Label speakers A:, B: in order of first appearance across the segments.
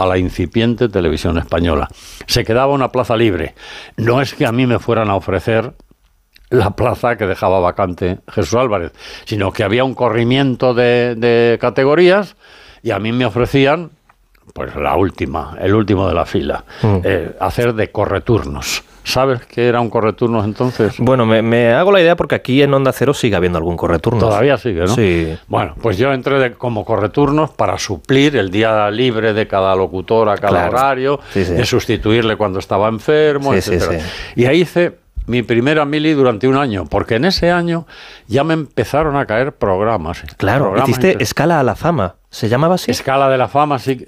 A: a la incipiente Televisión Española. Se quedaba una plaza libre. No es que a mí me fueran a ofrecer la plaza que dejaba vacante Jesús Álvarez, sino que había un corrimiento de categorías y a mí me ofrecían, pues el último de la fila, hacer de correturnos. ¿Sabes qué era un correturnos entonces?
B: Bueno, me hago la idea porque aquí en Onda Cero sigue habiendo algún correturnos.
A: Todavía sigue, ¿no?
B: Sí.
A: Bueno, pues yo entré como correturnos para suplir el día libre de cada locutor a cada horario, de sustituirle cuando estaba enfermo, etcétera. Y ahí hice mi primera mili durante un año, porque en ese año ya me empezaron a caer programas.
B: Claro, hiciste Escala a la Fama, ¿se llamaba así?
A: Escala de la Fama, sí.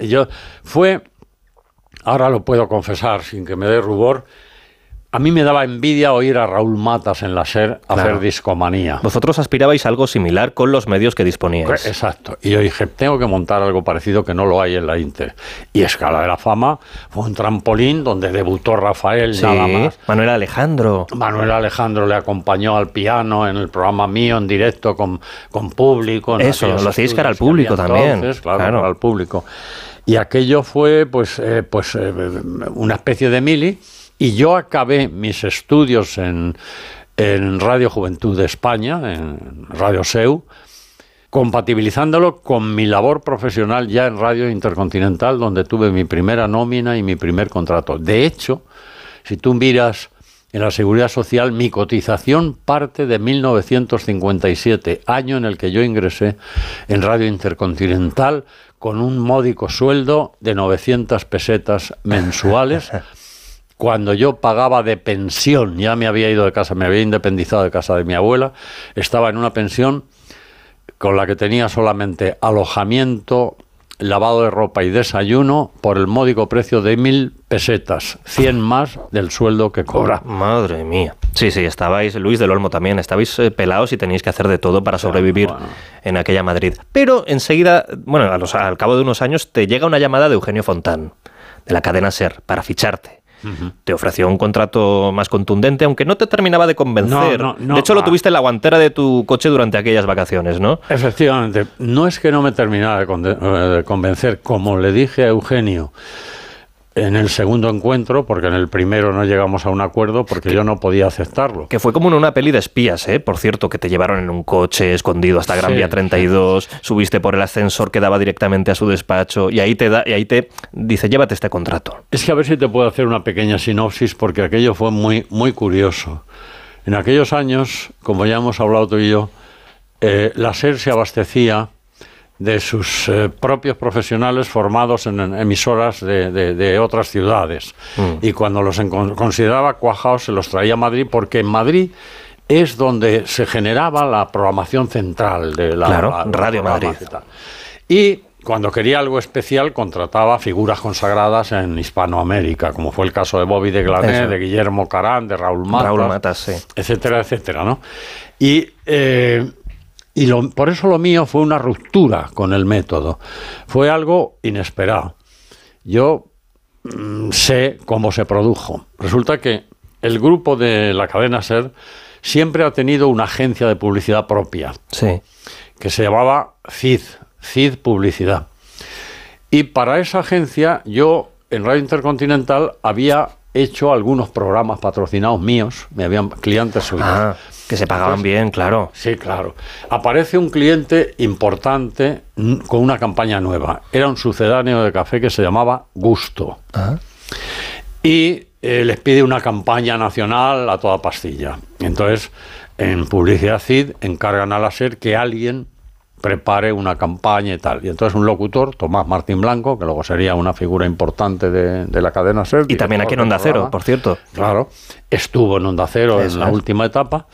A: Ahora lo puedo confesar sin que me dé rubor, a mí me daba envidia oír a Raúl Matas en la SER hacer Discomanía.
B: Vosotros aspirabais a algo similar con los medios que disponíais.
A: Exacto. Y yo dije, tengo que montar algo parecido que no lo hay en la Inter. Y Escala de la Fama fue un trampolín donde debutó Rafael, nada más.
B: Manuel Alejandro
A: le acompañó al piano en el programa mío en directo con público.
B: Eso, lo hacéis cara al público también.
A: Claro, cara al público. Y aquello fue una especie de mili. Y yo acabé mis estudios en Radio Juventud de España, en Radio SEU, compatibilizándolo con mi labor profesional ya en Radio Intercontinental, donde tuve mi primera nómina y mi primer contrato. De hecho, si tú miras en la Seguridad Social, mi cotización parte de 1957, año en el que yo ingresé en Radio Intercontinental con un módico sueldo de 900 pesetas mensuales. Cuando yo pagaba de pensión, ya me había ido de casa, me había independizado de casa de mi abuela, estaba en una pensión con la que tenía solamente alojamiento, lavado de ropa y desayuno por el módico precio de 1.000 pesetas, 100 más del sueldo que cobra.
B: Madre mía. Sí, estabais, Luis del Olmo también, estabais pelados y teníais que hacer de todo para sobrevivir en aquella Madrid. Pero enseguida, al cabo de unos años, te llega una llamada de Eugenio Fontán, de la cadena SER, para ficharte. Te ofreció un contrato más contundente, aunque no te terminaba de convencer. De hecho, lo tuviste en la guantera de tu coche durante aquellas vacaciones, ¿no?
A: Efectivamente. No es que no me terminara de convencer, como le dije a Eugenio en el segundo encuentro, porque en el primero no llegamos a un acuerdo, porque yo no podía aceptarlo.
B: Que fue como en una peli de espías, por cierto, que te llevaron en un coche escondido hasta Gran Vía 32, subiste por el ascensor que daba directamente a su despacho, y ahí te dice, llévate este contrato.
A: Es que a ver si te puedo hacer una pequeña sinopsis, porque aquello fue muy, muy curioso. En aquellos años, como ya hemos hablado tú y yo, la SER se abastecía de sus propios profesionales formados en emisoras de otras ciudades. Y cuando los consideraba cuajados, se los traía a Madrid, porque en Madrid es donde se generaba la programación central de la
B: Radio Madrid.
A: Y cuando quería algo especial, contrataba figuras consagradas en Hispanoamérica, como fue el caso de Bobby de Glané, de Guillermo Carán, de Raúl Matas, etcétera, etcétera, ¿no? Por eso lo mío fue una ruptura con el método. Fue algo inesperado. Yo sé cómo se produjo. Resulta que el grupo de la cadena SER siempre ha tenido una agencia de publicidad propia, que se llamaba CID Publicidad. Y para esa agencia yo en Radio Intercontinental había hecho algunos programas patrocinados míos, me habían clientes suyos.
B: Que se pagaban bien, claro.
A: Sí, claro. Aparece un cliente importante con una campaña nueva. Era un sucedáneo de café que se llamaba Gusto. Y les pide una campaña nacional a toda pastilla. Entonces, en Publicidad CID encargan a la SER que alguien prepare una campaña y tal. Y entonces un locutor, Tomás Martín Blanco, que luego sería una figura importante de la cadena SER.
B: Y también aquí en Onda Cero, por cierto.
A: Claro, estuvo en Onda Cero en la última etapa.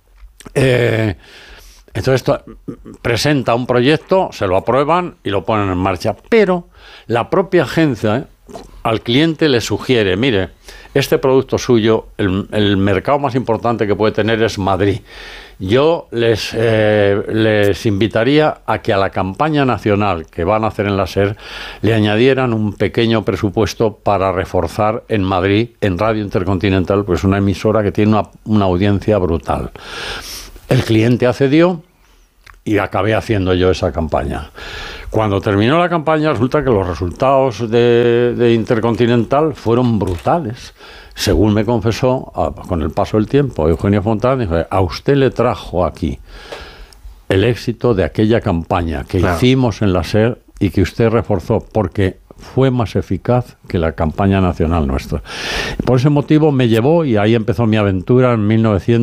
A: Entonces presenta un proyecto, se lo aprueban y lo ponen en marcha. Pero la propia agencia al cliente le sugiere, mire, este producto suyo, el mercado más importante que puede tener es Madrid. Yo les invitaría a que a la campaña nacional que van a hacer en la SER le añadieran un pequeño presupuesto para reforzar en Madrid, en Radio Intercontinental, pues una emisora que tiene una audiencia brutal. El cliente accedió y acabé haciendo yo esa campaña. Cuando terminó la campaña, resulta que los resultados de Intercontinental fueron brutales. Según me confesó, con el paso del tiempo, Eugenio Fontán dijo: a usted le trajo aquí el éxito de aquella campaña que hicimos en la SER y que usted reforzó, porque fue más eficaz que la campaña nacional nuestra. Por ese motivo me llevó, y ahí empezó mi aventura en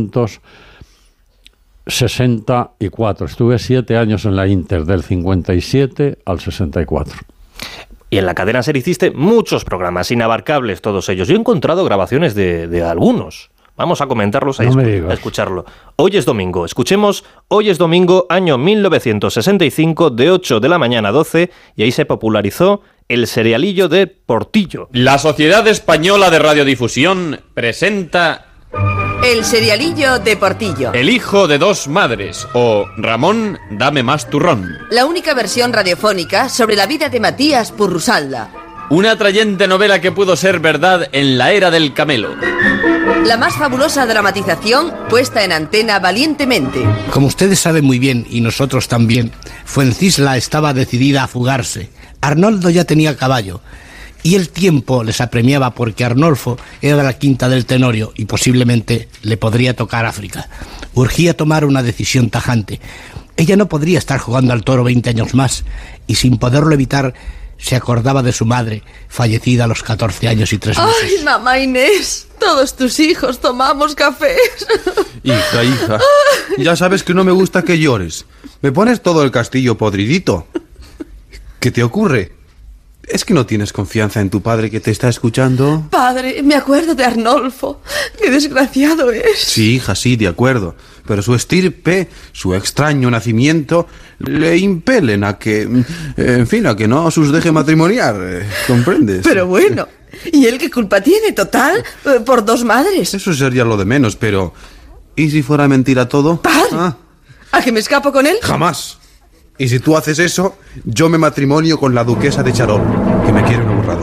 A: 1964. Estuve 7 años en la Inter, del 57 al 64.
B: Y en la cadena SER hiciste muchos programas, inabarcables todos ellos. Yo he encontrado grabaciones de algunos. Vamos a comentarlos, a escucharlo. Hoy es domingo. Escuchemos Hoy es domingo, año 1965, de 8 de la mañana a 12, y ahí se popularizó el serialillo de Portillo.
C: La Sociedad Española de Radiodifusión presenta...
D: El serialillo de Portillo.
C: El hijo de dos madres, o Ramón, dame más turrón.
D: La única versión radiofónica sobre la vida de Matías Purrusalda.
C: Una atrayente novela que pudo ser verdad en la era del camelo.
D: La más fabulosa dramatización puesta en antena valientemente.
E: Como ustedes saben muy bien, y nosotros también, Fuencisla estaba decidida a fugarse. Arnoldo ya tenía caballo. Y el tiempo les apremiaba porque Arnolfo era de la quinta del Tenorio y posiblemente le podría tocar África. Urgía tomar una decisión tajante. Ella no podría estar jugando al toro 20 años más, y sin poderlo evitar se acordaba de su madre, fallecida a los 14 años y 3 meses.
D: ¡Ay, mamá Inés! Todos tus hijos tomamos cafés.
F: Hija, ya sabes que no me gusta que llores. Me pones todo el castillo podridito. ¿Qué te ocurre? ¿Es que no tienes confianza en tu padre que te está escuchando?
D: Padre, me acuerdo de Arnolfo. ¡Qué desgraciado es!
F: Sí, hija, sí, de acuerdo. Pero su estirpe, su extraño nacimiento, le impelen a que... En fin, a que no os deje matrimoniar. ¿Comprendes?
D: Pero bueno, ¿y él qué culpa tiene, total? Por dos madres.
F: Eso sería lo de menos, pero... ¿Y si fuera mentira todo?
D: ¡Padre! ¿A que me escapo con él?
F: ¡Jamás! Y si tú haces eso, yo me matrimonio con la duquesa de Charol, que me quiere una burrada.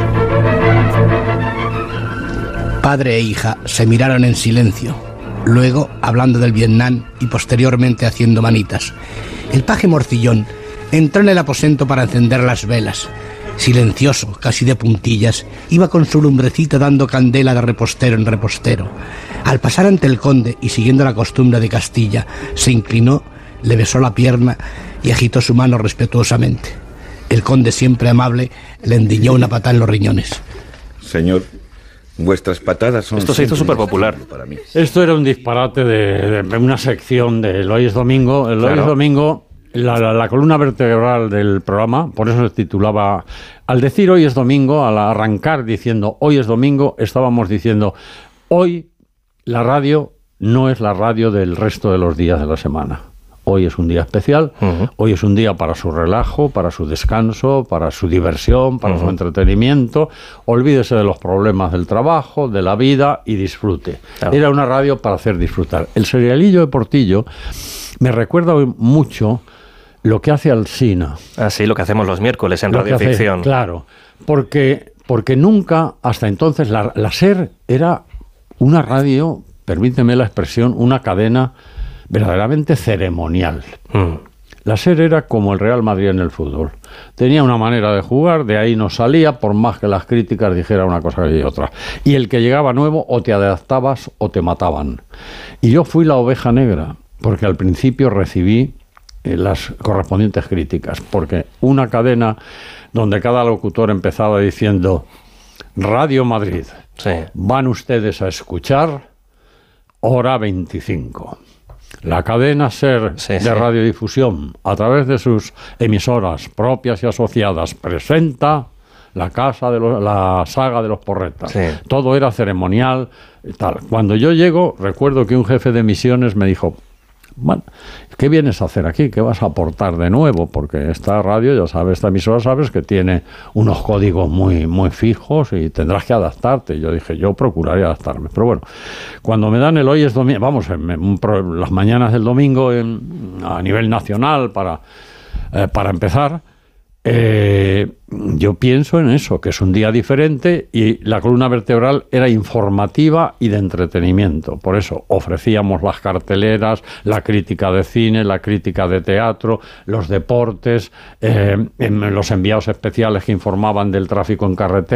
E: Padre e hija se miraron en silencio, luego hablando del Vietnam y posteriormente haciendo manitas. El paje Morcillón entró en el aposento para encender las velas. Silencioso, casi de puntillas, iba con su lumbrecita dando candela de repostero en repostero. Al pasar ante el conde y siguiendo la costumbre de Castilla, se inclinó, le besó la pierna y agitó su mano respetuosamente. El conde, siempre amable, le endiñó una patada en los riñones.
G: Señor, vuestras patadas son...
B: Esto se hizo súper popular
G: para mí.
A: Esto era un disparate de una sección del Hoy es Domingo. El Hoy es Domingo, la columna vertebral del programa, por eso se titulaba... Al decir Hoy es Domingo, al arrancar diciendo Hoy es Domingo, estábamos diciendo hoy la radio no es la radio del resto de los días de la semana. Hoy es un día especial, hoy es un día para su relajo, para su descanso, para su diversión, para su entretenimiento. Olvídese de los problemas del trabajo, de la vida y disfrute. Claro. Era una radio para hacer disfrutar. El serialillo de Portillo me recuerda mucho lo que hace Alsina.
B: Ah, sí, lo que hacemos los miércoles en Radioficción.
A: Claro, porque nunca, hasta entonces, la SER era una radio, permíteme la expresión, una cadena verdaderamente ceremonial. La SER era como el Real Madrid en el fútbol. Tenía una manera de jugar, de ahí no salía, por más que las críticas dijeran una cosa y otra. Y el que llegaba nuevo, o te adaptabas o te mataban. Y yo fui la oveja negra, porque al principio recibí las correspondientes críticas, porque una cadena donde cada locutor empezaba diciendo: Radio Madrid, van ustedes a escuchar Hora 25. La cadena SER de radiodifusión, a través de sus emisoras propias y asociadas, presenta la saga de los Porretas. Todo era ceremonial y tal. Cuando yo llego, recuerdo que un jefe de emisiones me dijo: bueno, ¿qué vienes a hacer aquí? ¿Qué vas a aportar de nuevo? Porque esta radio, ya sabes, esta emisora, sabes que tiene unos códigos muy, muy fijos y tendrás que adaptarte. Y yo dije, yo procuraré adaptarme. Pero bueno, cuando me dan el Hoy es Domingo, vamos, las mañanas del domingo a nivel nacional para empezar, Yo pienso en eso, que es un día diferente y la columna vertebral era informativa y de entretenimiento. Por eso ofrecíamos las carteleras, la crítica de cine, la crítica de teatro, los deportes, los enviados especiales que informaban del tráfico en carretera.